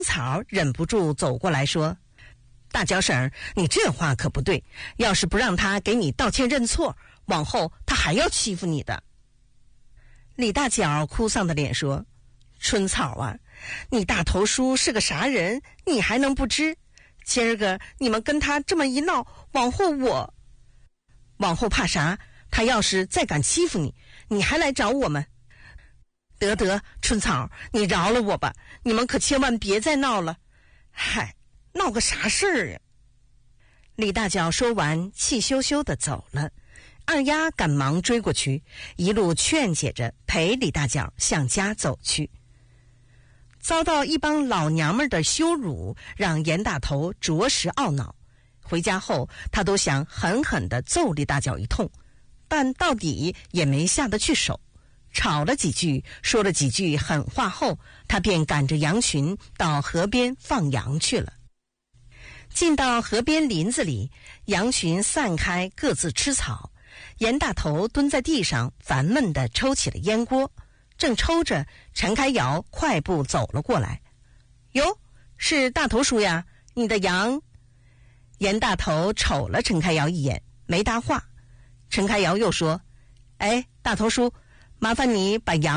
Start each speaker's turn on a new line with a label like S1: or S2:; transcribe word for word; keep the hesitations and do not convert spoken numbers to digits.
S1: 草忍不住走过来说：“大脚婶，你这话可不对，要是不让他给你道歉认错，往后他还要欺负你的。”李大脚哭丧的脸说：“春草啊，你大头叔是个啥人，你还能不知？今儿个你们跟他这么一闹，往后我……往后怕啥？他要是再敢欺负你，你还来找我们？得得，春草，你饶了我吧，你们可千万别再闹了。嗨，闹个啥事儿呀？”李大脚说完，气羞羞的走了。二丫赶忙追过去，一路劝解着陪李大脚向家走去。遭到一帮老娘们的羞辱，让严大头着实懊恼。回家后，他都想狠狠地揍李大脚一通，但到底也没下得去手。吵了几句，说了几句狠话后，他便赶着羊群到河边放羊去了。进到河边林子里，羊群散开，各自吃草。严大头蹲在地上，烦闷地抽起了烟锅。正抽着，陈开尧快步走了过来。“哟，是大头叔呀，你的羊……”严大头瞅了陈开尧一眼，没搭话。陈开尧又说：“哎，大头叔，麻烦你把羊